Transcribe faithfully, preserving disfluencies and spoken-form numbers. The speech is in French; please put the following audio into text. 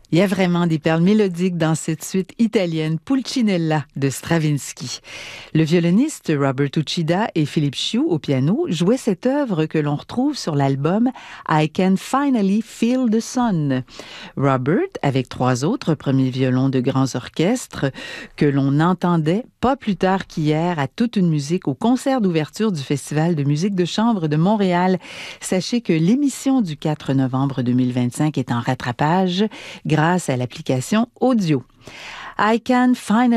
Il y a vraiment des perles mélodiques dans cette suite italienne Pulcinella de Stravinsky. Le violoniste Robert Uchida et Philippe Chiu au piano jouaient cette œuvre que l'on retrouve sur l'album I Can Finally Feel the Sun. Robert, avec trois autres premiers violons de grands orchestres que l'on entendait pas plus tard qu'hier à Toute une musique au concert d'ouverture du Festival de musique de chambre de Montréal. Sachez que l'émission du quatre novembre deux mille vingt-cinq est en rattrapage grâce à l'application audio. I Can Finally